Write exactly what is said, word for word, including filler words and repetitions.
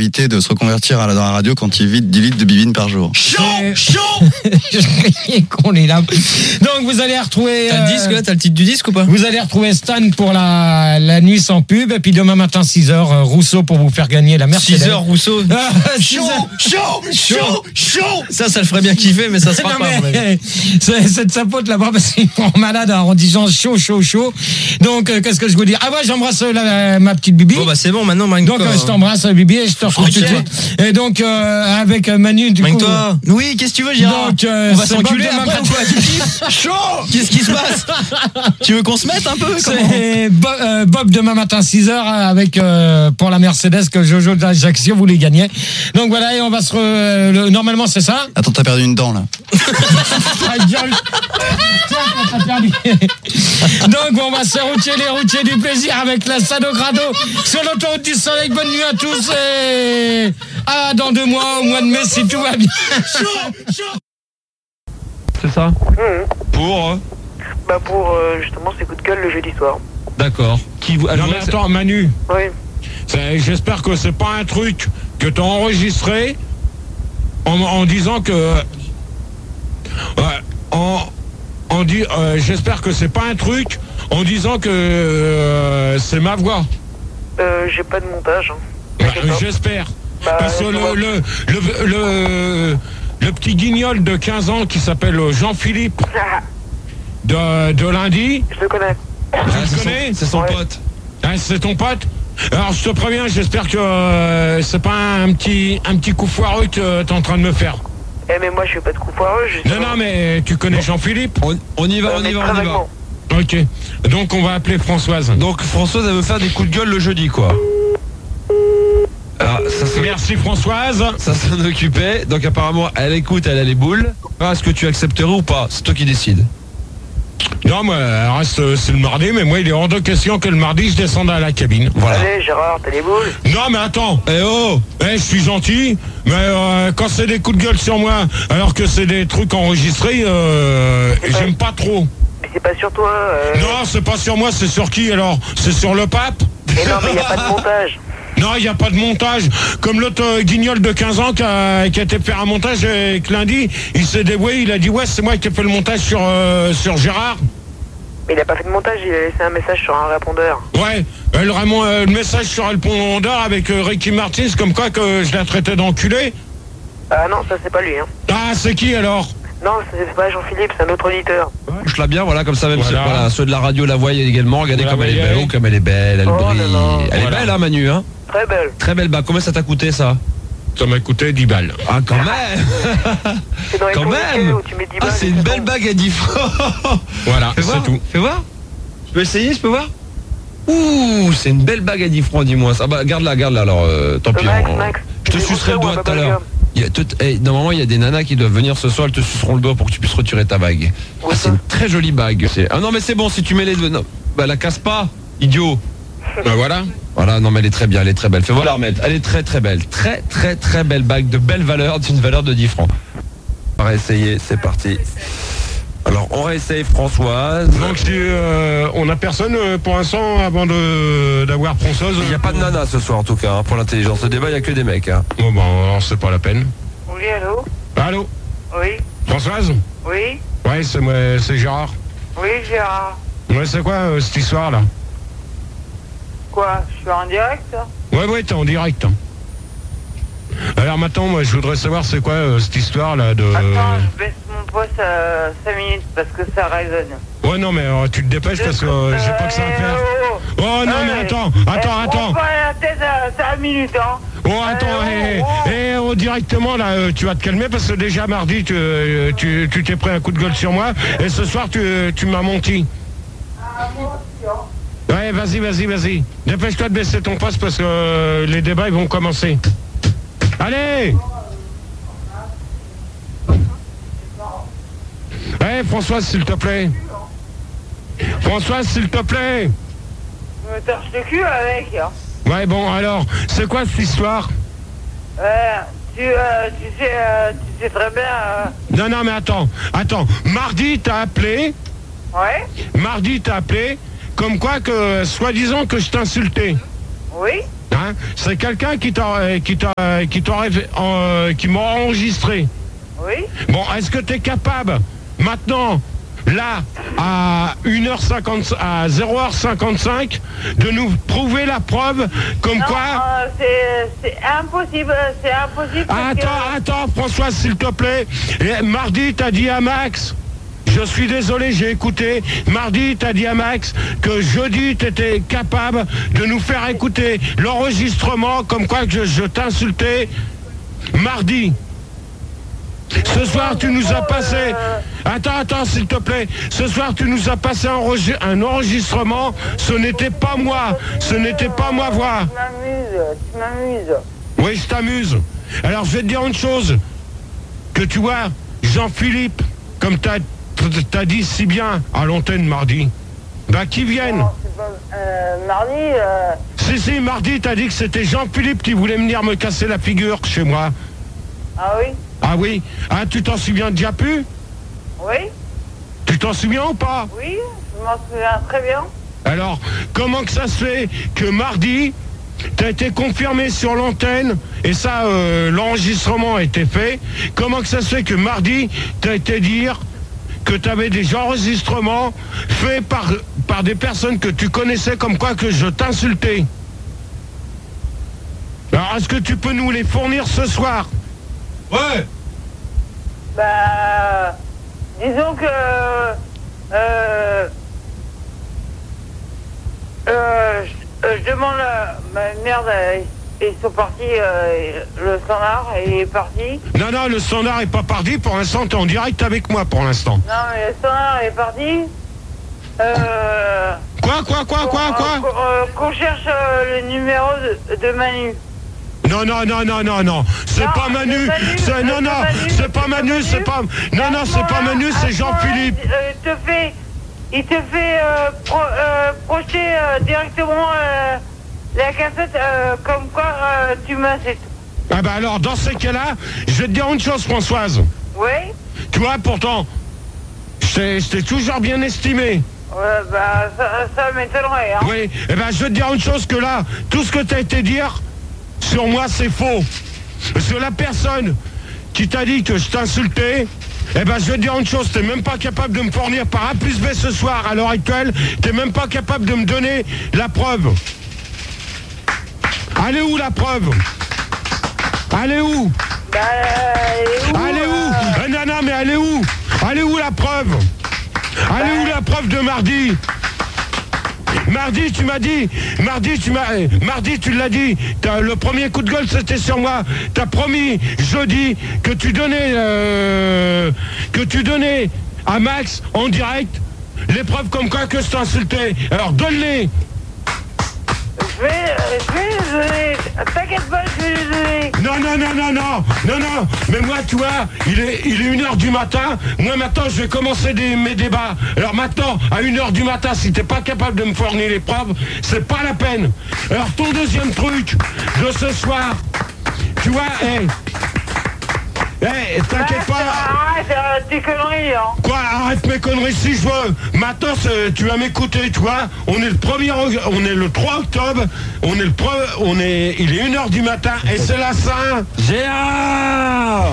possibilité de se reconvertir à la, dans la radio quand il vide dix litres de bibine par jour. Chaud, chaud. qu'on est là. Donc vous allez retrouver. T'as le disque là, t'as le titre du disque ou pas? Vous allez retrouver Stan pour la, la nuit sans pub. Et puis demain matin six heures, Rousseau pour vous faire gagner la Mercedes. six heures Rousseau. Ah, chaud, chaud, chaud, chaud. Ça, ça le ferait bien kiffer, mais ça se fera non, pas. Mais, c'est, c'est de sa faute là-bas parce qu'il prend malade en disant chaud, chaud, chaud. Donc euh, qu'est-ce que je vous dis? Ah ouais, j'embrasse la, ma petite Bibi. Bon bah c'est bon maintenant, Mike. Donc euh, je t'embrasse Bibi et je te retrouve tout de suite. Et donc euh, avec Manu du coup. toi. Oui, qu'est-ce que tu veux, Gérard? Donc, euh, on va s'enculer après ou quoi? Tu kiffes? Chaud. Qu'est-ce qui se passe? Tu veux qu'on se mette un peu? C'est Bob, euh, Bob demain matin six heures avec euh, pour la Mercedes que Jojo d'Ajaccio voulait gagner. Donc voilà, et on va se re, le, normalement c'est ça. Attends, t'as perdu une dent là. Ah, gueule. Tiens, t'as perdu. Donc on va se routier les routiers du plaisir avec la Sado Grado sur l'autoroute du soleil. Bonne nuit à tous et à dans deux mois au mois de mai si tout va bien. C'est ça? Mmh. Pour euh... Bah pour euh, justement ces coups de gueule le jeudi soir. D'accord. Qui vous... Non mais attends, Manu. Oui. C'est, j'espère que c'est pas un truc que t'as enregistré en, en disant que... Ouais, en, en dit, euh, j'espère que c'est pas un truc en disant que euh, c'est ma voix. Euh, j'ai pas de montage. Hein. Bah, j'espère. Bah, Parce que le, le, le, le, le petit guignol de quinze ans qui s'appelle Jean-Philippe de, de lundi. Je le connais. Tu ah, le c'est connais? son, c'est son ouais. pote. Ah, c'est ton pote? Alors je te préviens, j'espère que euh, c'est pas un petit, un petit coup foireux que t'es en train de me faire. Eh mais moi je fais pas de coup foireux. Non, non, mais tu connais Jean-Philippe? On, on y va, Euh, on mais y va, très on y va. vaguement. Ok. Donc on va appeler Françoise. Donc Françoise, elle veut faire des coups de gueule le jeudi, quoi. Alors, ça se... Merci Françoise. Ça s'en occupait. Donc apparemment, elle écoute, elle a les boules. Ah, est-ce que tu accepterais ou pas? C'est toi qui décides. Non, moi, elle reste, c'est le mardi, mais moi, il est hors de question que le mardi, je descende à la cabine. Voilà. Allez Gérard, t'as les boules? Non, mais attends. Eh oh! Eh, je suis gentil, mais euh, quand c'est des coups de gueule sur moi, alors que c'est des trucs enregistrés, euh, j'aime pas trop. Mais c'est pas sur toi. Euh... Non, c'est pas sur moi, c'est sur qui alors? C'est sur le pape? Mais non mais y a pas de montage. Non, il n'y a pas de montage. Comme l'autre euh, guignol de quinze ans qui a, qui a été faire un montage et que lundi, il s'est dévoué, il a dit ouais, c'est moi qui ai fait le montage sur, euh, sur Gérard. Mais il a pas fait de montage, il a laissé un message sur un répondeur. Ouais, euh, le, Raymond, euh, le message sur le répondeur avec euh, Ricky Martin, comme quoi que je l'ai traité d'enculé. Ah non, ça c'est pas lui. Hein. Ah, c'est qui alors? Non, c'est pas Jean-Philippe, c'est un autre auditeur. Touche-la bien, voilà, comme ça, même Voilà. ceux, voilà, ceux de la radio la voient également. Regardez Vous la comme elle est voyez? belle, oh, comme elle est belle, elle Oh là brille. là. Elle Voilà. est belle, hein, Manu, hein? Très belle. Très belle bague. Combien ça t'a coûté, ça? Ça m'a coûté dix balles. Ah, quand même! C'est dans les Quand publicités même! où tu mets dix Ah, balles c'est et une c'est belle bon. bague à dix francs! Voilà, Fais c'est voir, tout. fais voir. Je peux essayer, je peux voir? Ouh, c'est une belle bague à dix francs, dis-moi. Ah bah, garde-la, garde-la, alors, euh, tant Euh, pis. Max, on- Max, Je te tu sucerai le veux doigt ou un tout à l'heure. bubblegum? Il y a tout- eh, normalement, il y a des nanas qui doivent venir ce soir, elles te suceront le doigt pour que tu puisses retirer ta bague. Où Ah, ça c'est une très jolie bague. C'est- Ah non, mais c'est bon, si tu mets les deux. Non, bah, la casse pas, idiot. Ben voilà. Voilà, non, mais elle est très bien, elle est très belle. Fais voir la remettre. Elle est très très belle. Très très très belle bague de belle valeur, d'une valeur de dix francs. On va essayer, c'est parti. Alors, on réessaye Françoise. Donc, si, euh, on a personne euh, pour l'instant avant de, d'avoir Françoise. Il n'y a pas de nana ce soir en tout cas, hein, pour l'intelligence. Ce débat, il n'y a que des mecs. Hein. Bon, ben, alors, c'est pas la peine. Oui, allô? Allô? Oui? Françoise? Oui? Ouais, c'est, moi, c'est Gérard. Oui, Gérard. Ouais, c'est quoi euh, cette histoire-là? Quoi? Je suis en direct, là? Ouais, ouais, t'es en direct. hein. Alors maintenant, moi, je voudrais savoir c'est quoi euh, cette histoire-là de... Attends, je baisse mon poste à cinq minutes parce que ça résonne. Ouais, non, mais euh, tu te dépêches parce que euh, j'ai pas que ça à faire. Oh, Oh non, mais attends, attends, attends. On va la tête à cinq minutes, hein. Oh, attends, Euh, hé, oh, hé, hé, oh, directement, là, euh, tu vas te calmer parce que déjà mardi, tu, euh, tu, tu t'es pris un coup de gueule sur moi et ce soir, tu, tu m'as menti. Ah, moi aussi, hein. Ouais, vas-y, vas-y, vas-y. Dépêche-toi de baisser ton poste parce que euh, les débats, ils vont commencer. Allez! Hé, Françoise, s'il te plaît. Françoise, s'il te plaît. Je me torche le cul avec, hein. Ouais, bon, alors, c'est quoi cette histoire? Euh, tu, euh, tu sais, euh, tu sais très bien, euh... Non, non, mais attends, attends. Mardi, t'as appelé, Ouais? mardi, t'as appelé, comme quoi que, soi-disant que je t'insultais. Oui? Hein, c'est quelqu'un qui t'a, qui t'a, qui t'aurait, euh, qui m'a enregistré. Oui. Bon, est-ce que tu es capable, maintenant, là, à une heure cinquante, à zéro heure cinquante-cinq, de nous prouver la preuve comme Non, quoi... euh, c'est, c'est impossible, c'est impossible. parce Attends, que- attends, François, s'il te plaît. Et mardi, t'as dit à Max, je suis désolé, j'ai écouté. Mardi, t'as dit à Max que jeudi, t'étais capable de nous faire écouter l'enregistrement comme quoi que je, je t'insultais. Mardi. Ce soir, tu nous as passé... Attends, attends, s'il te plaît. Ce soir, tu nous as passé un, enregi- un enregistrement. Ce n'était pas moi. Ce n'était pas ma voix. Tu m'amuses, tu m'amuses. Oui, je t'amuse. Alors, je vais te dire une chose. Que tu vois, Jean-Philippe, comme t'as as dit si bien à l'antenne mardi, bah, qui vienne. Non, c'est pas... Euh, mardi, euh... Si, si, mardi, t'as dit que c'était Jean-Philippe qui voulait venir me casser la figure chez moi. Ah oui. Ah oui? Ah, tu t'en souviens déjà plus? Oui. Tu t'en souviens ou pas? Oui, je m'en souviens très bien. Alors, comment que ça se fait que mardi, t'as été confirmé sur l'antenne, et ça, euh, l'enregistrement a été fait, comment que ça se fait que mardi, t'as été dire que t'avais des enregistrements faits par, par des personnes que tu connaissais comme quoi que je t'insultais? Alors, est-ce que tu peux nous les fournir ce soir? Ouais. Bah, disons que euh, euh, je, euh, je demande à ma merde, euh, ils sont partis, euh, le standard est parti. Non, non, le standard est pas parti. Pour l'instant, t'es en direct avec moi pour l'instant. Non, mais le standard est parti. Euh, Quoi, quoi, quoi, quoi, qu'on- quoi? qu'on euh, qu'on cherche euh, le numéro de, de Manu. Non, non, non, non, non, non. C'est Non, pas Manu. c'est Manu, C'est- Non, c'est non, Manu, c'est c'est pas pas Manu, Manu. c'est pas... Non, non, c'est pas Manu, c'est Jean-Philippe. Euh, il te fait, il te fait euh, pro, euh, projeter euh, directement euh, la cassette euh, comme quoi euh, tu m'insultes. Ah bah alors, dans ces cas-là, je vais te dire une chose, Françoise. Oui. Tu vois, pourtant, je t'ai- je t'ai toujours bien estimé. Ouais, bah ça, ça m'étonnerait. Hein. Oui, eh ben je vais te dire une chose, que là, tout ce que t'as été dire sur moi, c'est faux. Parce que la personne qui t'a dit que je t'insultais, eh ben je vais te dire une chose, t'es même pas capable de me fournir par A plus B ce soir, à l'heure actuelle, t'es même pas capable de me donner la preuve. Allez où la preuve? Allez où? Bah, elle est où, Allez où? euh, Eh, non, non, mais allez où? Allez où la preuve? Allez où la preuve de mardi? Mardi, tu m'as dit, mardi, tu m'as, eh, mardi, tu l'as dit, t'as- le premier coup de gueule, c'était sur moi. T'as promis jeudi que tu donnais, euh, que tu donnais à Max en direct les preuves comme quoi que je t'insultais. Alors donne-les. Je vais, euh, je vais lui donner. T'inquiète pas, je vais lui donner. Non, non, non, non, non, non, non, mais moi, tu vois, il est, il est une heure du matin, moi maintenant, je vais commencer des, mes débats. Alors maintenant, à une heure du matin, si t'es pas capable de me fournir les preuves, c'est pas la peine. Alors ton deuxième truc de ce soir, tu vois, hé, hé, t'inquiète pas. Arrête euh, tes conneries, hein. Quoi, arrête mes conneries si je veux. Maintenant, c'est- tu vas m'écouter, tu vois. On est le premier, on est le trois octobre, on est le pre- on est, il est une heure du matin et c'est la Saint. Géant.